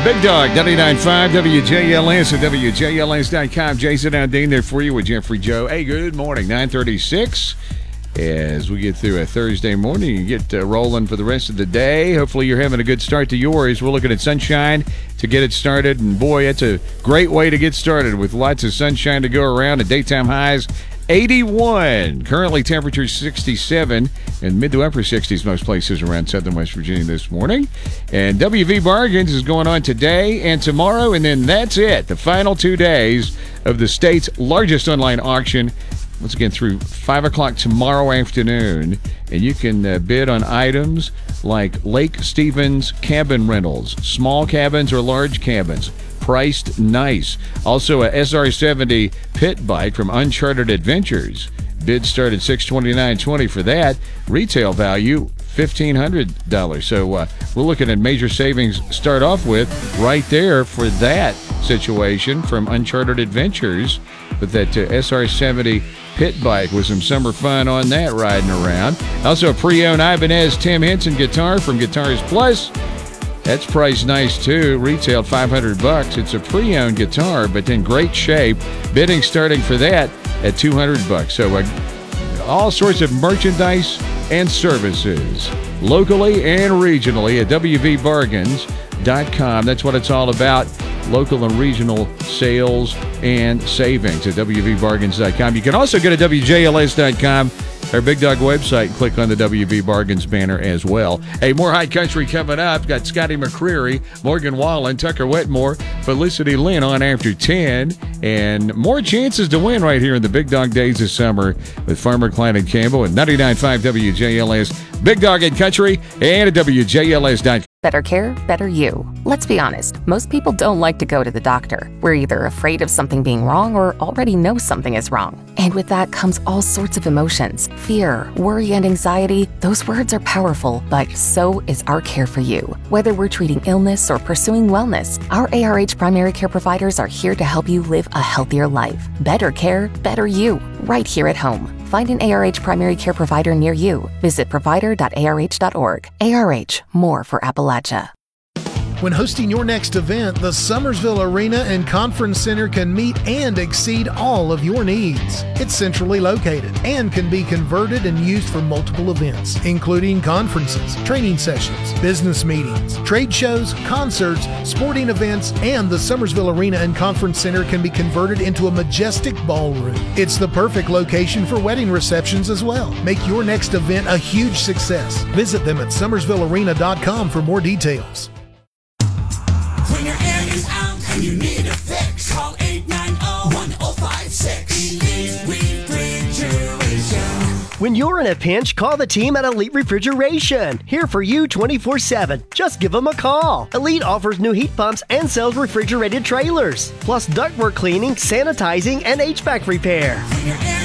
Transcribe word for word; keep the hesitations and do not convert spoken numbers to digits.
Big Dog, ninety-nine point five W J L S at W J L S dot com. Jason Aldean there for you with Jeffrey Joe. Hey, good morning. nine thirty-six as we get through a Thursday morning and get uh, rolling for the rest of the day. Hopefully you're having a good start to yours. We're looking at sunshine to get it started. And, boy, it's a great way to get started with lots of sunshine to go around and daytime highs. eighty-one. Currently temperature sixty-seven and mid to upper sixties most places around southern West Virginia this morning. And W V Bargains is going on today and tomorrow, and then that's it. The final two days of the state's largest online auction. Once again, through five o'clock tomorrow afternoon. And you can uh, bid on items like Lake Stevens cabin rentals, small cabins or large cabins. Priced nice. Also, a S R seventy pit bike from Uncharted Adventures. Bid started six twenty-nine twenty for that. Retail value fifteen hundred dollars. So uh, we're looking at major savings start off with right there for that situation from Uncharted Adventures with that uh, S R seventy pit bike with some summer fun on that riding around. Also, a pre-owned Ibanez Tim Henson guitar from Guitars Plus. That's priced nice too. Retailed five hundred bucks. It's a pre-owned guitar, but in great shape. Bidding starting for that at two hundred bucks. So uh, all sorts of merchandise and services, locally and regionally at W V bargains dot com. That's what it's all about. Local and regional sales and savings at W V bargains dot com. You can also go to W J L S dot com. Our Big Dog website, and click on the W V Bargains banner as well. Hey, more High Country coming up. Got Scotty McCreery, Morgan Wallen, Tucker Wetmore, Felicity Lynn on after ten. And more chances to win right here in the Big Dog Days of Summer with Farmer Klein and Campbell at ninety-nine point five W J L S. Big Dog and Country and at W J L S dot com. Better care, better you. Let's be honest, most people don't like to go to the doctor. We're either afraid of something being wrong or already know something is wrong. And with that comes all sorts of emotions. Fear, worry, and anxiety. Those words are powerful, but so is our care for you. Whether we're treating illness or pursuing wellness, our A R H primary care providers are here to help you live a healthier life. Better care, better you. Right here at home. Find an A R H primary care provider near you. Visit provider dot A R H dot org. A R H, more for Appalachia. When hosting your next event, the Summersville Arena and Conference Center can meet and exceed all of your needs. It's centrally located and can be converted and used for multiple events, including conferences, training sessions, business meetings, trade shows, concerts, sporting events, and the Summersville Arena and Conference Center can be converted into a majestic ballroom. It's the perfect location for wedding receptions as well. Make your next event a huge success. Visit them at summersville arena dot com for more details. When your air is out and you need a fix, call eight nine zero, one zero five six. Elite Refrigeration. When you're in a pinch, call the team at Elite Refrigeration. Here for you twenty-four seven. Just give them a call. Elite offers new heat pumps and sells refrigerated trailers, plus ductwork cleaning, sanitizing, and H V A C repair. When your air